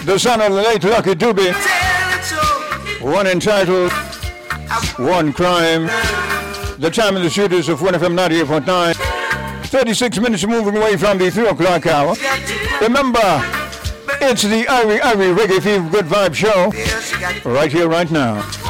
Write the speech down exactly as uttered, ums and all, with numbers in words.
The son of the late Lucky Dube. One entitled One Crime. The time of the shooters of one F M ninety-eight point nine. thirty-six minutes moving away from the three o'clock hour. Remember, it's the Irie Irie Reggae Fever Good Vibe Show. Right here, right now.